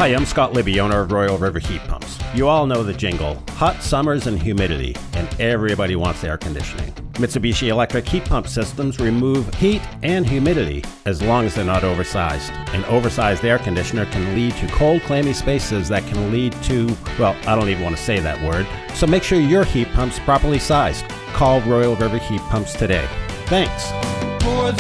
Hi, I'm Scott Libby, owner of Royal River Heat Pumps. You all know the jingle, hot summers and humidity, and everybody wants air conditioning. Mitsubishi electric heat pump systems remove heat and humidity as long as they're not oversized. An oversized air conditioner can lead to cold, clammy spaces that can lead to, well, I don't even want to say that word, so make sure your heat pump's properly sized. Call Royal River Heat Pumps today. Thanks. For